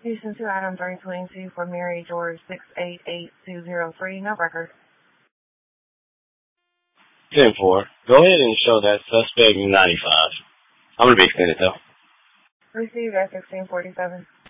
Houston 2, item 322 for Mary George 688203. No record. 10-4. Go ahead and show that suspect 95. I'm going to be extended though. Received at 1647.